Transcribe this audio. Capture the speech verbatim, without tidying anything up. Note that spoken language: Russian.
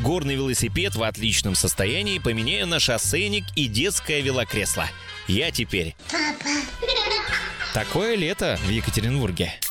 Горный велосипед в отличном состоянии поменяю на шоссейник и детское велокресло. Я теперь... Папа. Такое лето в Екатеринбурге.